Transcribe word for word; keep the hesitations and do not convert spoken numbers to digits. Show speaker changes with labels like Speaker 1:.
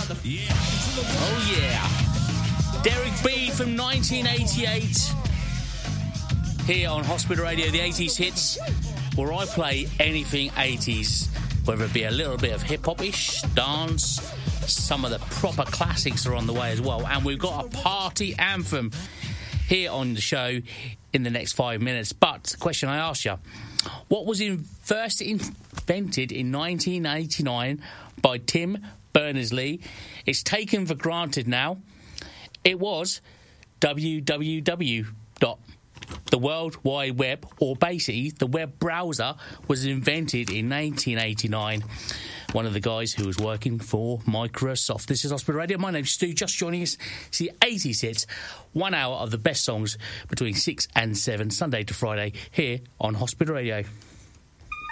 Speaker 1: Yeah.
Speaker 2: Oh, yeah. Derek B from nineteen eighty-eight. Here on Hospital Radio, the eighties hits, where I play anything eighties, whether it be a little bit of hip-hop-ish, dance, some of the proper classics are on the way as well. And we've got a party anthem here on the show in the next five minutes. But the question I asked you, what was in first invented in nineteen eighty-nine by Tim Berners-Lee? It's taken for granted now. It was w w w dot the World Wide Web, or basically the web browser, was invented in nineteen eighty-nine. One of the guys who was working for Microsoft. This is Hospital Radio. My name's Stu. Just joining us. It's the eighties hits. One hour of the best songs between six and seven, Sunday to Friday, here on Hospital Radio.